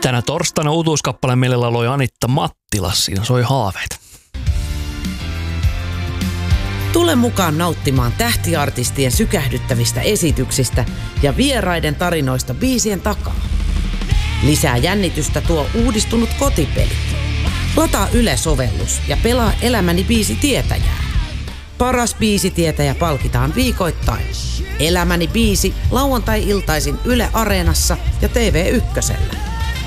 Tänä torstaina uutuuskappaleen meille lauloi Anitta Mattila. Siinä soi haaveita. Tule mukaan nauttimaan tähtiartistien sykähdyttävistä esityksistä ja vieraiden tarinoista biisien takaa. Lisää jännitystä tuo uudistunut kotipeli. Lataa Yle-sovellus ja pelaa Elämäni biisitietäjää. Paras biisitietäjä palkitaan viikoittain. Elämäni biisi lauantai-iltaisin Yle Areenassa ja TV1:llä.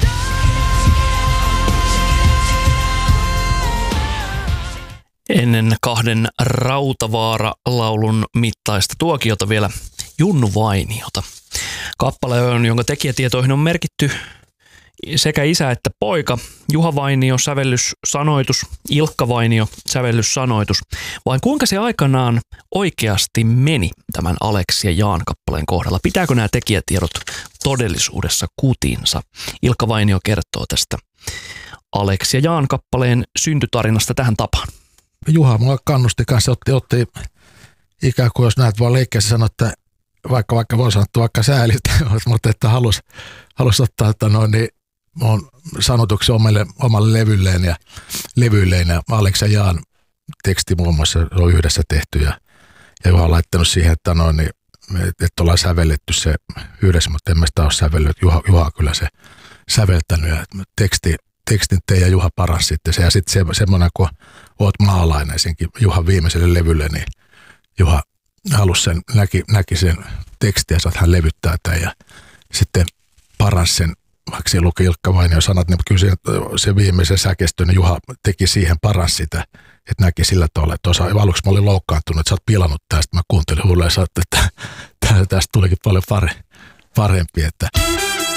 Ennen kahden Rautavaara-laulun mittaista tuokiota vielä Junnu Vainiota. Kappale on, jonka tekijätietoihin on merkitty sekä isä että poika. Juha Vainio, sävellyssanoitus, Ilkka Vainio, sävellyssanoitus. Vai kuinka se aikanaan oikeasti meni tämän Aleksi ja Jaan kappaleen kohdalla? Pitääkö nämä tekijätiedot todellisuudessa kutinsa? Ilkka Vainio kertoo tästä Aleksi ja Jaan kappaleen syntytarinasta tähän tapaan. Juha mua kannusti kanssa, otti ikään kuin jos näet vaan leikkeessä sanoa, että vaikka voi sanoa, vaikka säälistä, mutta että halusi ottaa, että on sanotuksen omalle levyilleen ja Aleksi ja Jaan teksti muun muassa on yhdessä tehty ja Juha on laittanut siihen, että että ollaan sävelletty se yhdessä, mutta en mä sitä ole sävellyt. Juha on kyllä se säveltänyt ja tekstin tee ja Juha paras sitten se. Ja sitten semmoinen, kun oot maalainen senkin Juhan viimeiselle levylle, niin Juha halusi sen, näki sen tekstin ja hän levyttää tämän ja sitten paras sen, vaikka se luki Ilkka Vainio sanat, niin kyllä se viimeisen säkestön, niin Juha teki siihen paras sitä, että näki sillä tavalla, että aluksi mä olin loukkaantunut, että sä oot pilannut tästä, mä kuuntelin huuleen ja sanoin, että tästä tulikin paljon parempi, että